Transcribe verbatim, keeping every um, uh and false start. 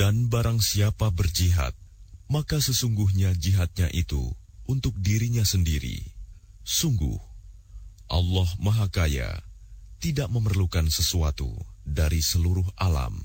Dan barang siapa berjihad, maka sesungguhnya jihadnya itu untuk dirinya sendiri. Sungguh, Allah Maha Kaya, tidak memerlukan sesuatu dari seluruh alam.